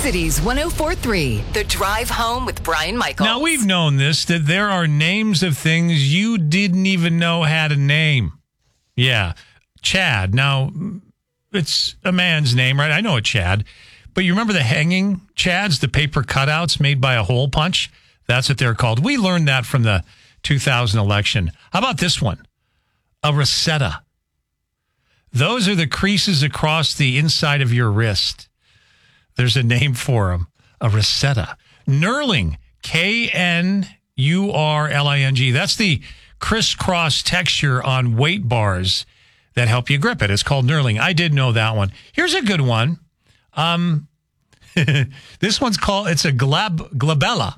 Cities 104.3, The Drive Home with Brian Michaels. Now, we've known this, that there are names of things you didn't even know had a name. Yeah, Chad. Now, it's a man's name, right? I know a Chad. But you remember the hanging Chads, the paper cutouts made by a hole punch? That's what they're called. We learned that from the 2000 election. How about this one? A Rosetta. Those are the creases across the inside of your wrist. There's a name for them. A Rosetta. Knurling. Knurling. That's the crisscross texture on weight bars that help you grip it. It's called knurling. I did know that one. Here's a good one. This one's called, it's a glabella.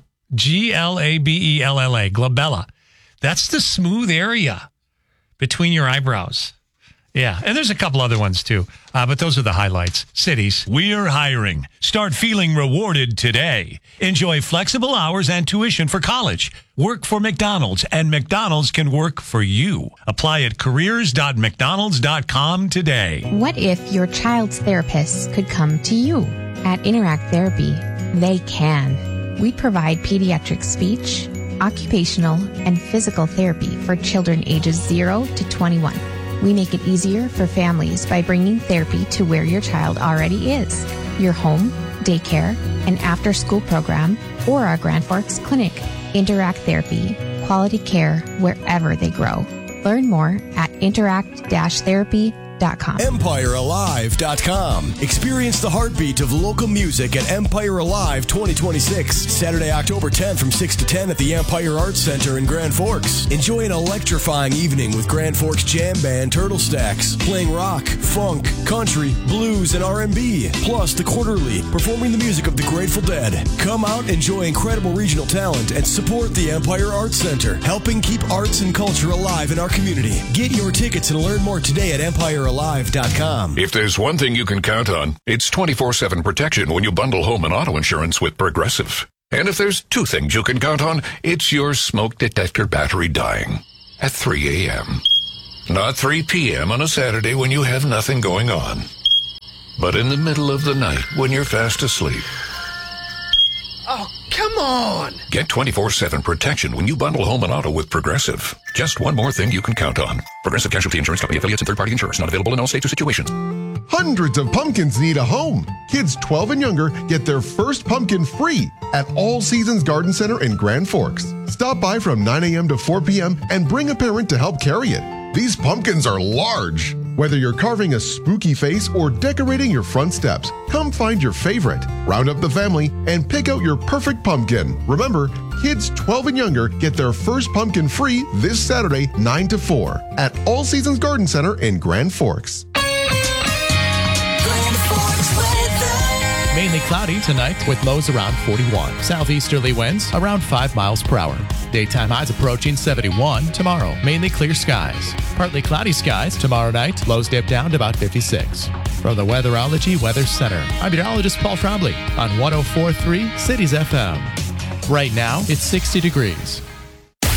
Glabella. Glabella. That's the smooth area between your eyebrows. Yeah, and there's a couple other ones too, but those are the highlights. Cities. We're hiring. Start feeling rewarded today. Enjoy flexible hours and tuition for college. Work for McDonald's, and McDonald's can work for you. Apply at careers.mcdonalds.com today. What if your child's therapist could come to you? At Interact Therapy, they can. We provide pediatric speech, occupational, and physical therapy for children ages 0 to 21. We make it easier for families by bringing therapy to where your child already is, your home, daycare, and after-school program, or our Grand Forks Clinic. Interact Therapy, quality care wherever they grow. Learn more at interact-therapy.com. EmpireAlive.com. Experience the heartbeat of local music at Empire Alive 2026. Saturday, October 10th from 6 to 10 at the Empire Arts Center in Grand Forks. Enjoy an electrifying evening with Grand Forks jam band Turtle Stacks, playing rock, funk, country, blues, and R&B. Plus, The Quarterly, performing the music of the Grateful Dead. Come out, enjoy incredible regional talent, and support the Empire Arts Center, helping keep arts and culture alive in our community. Get your tickets and learn more today at EmpireAlive.com. If there's one thing you can count on, it's 24/7 protection when you bundle home and auto insurance with Progressive. And if there's two things you can count on, it's your smoke detector battery dying at 3 a.m. Not 3 p.m. on a Saturday when you have nothing going on, but in the middle of the night when you're fast asleep. Oh, come on! Get 24/7 protection when you bundle home and auto with Progressive. Just one more thing you can count on. Progressive Casualty Insurance Company, affiliates, and third-party insurers. Not available in all states or situations. Hundreds of pumpkins need a home. Kids 12 and younger get their first pumpkin free at All Seasons Garden Center in Grand Forks. Stop by from 9 a.m. to 4 p.m. and bring a parent to help carry it. These pumpkins are large. Whether you're carving a spooky face or decorating your front steps, come find your favorite, round up the family, and pick out your perfect pumpkin. Remember, kids 12 and younger get their first pumpkin free this Saturday, 9 to 4 at All Seasons Garden Center in Grand Forks. Mainly cloudy tonight with lows around 41. Southeasterly winds around 5 miles per hour. Daytime highs approaching 71 tomorrow. Mainly clear skies. Partly cloudy skies tomorrow night. Lows dip down to about 56. From the Weatherology Weather Center, I'm meteorologist Paul Trombley on 104.3 Cities FM. Right now, it's 60 degrees.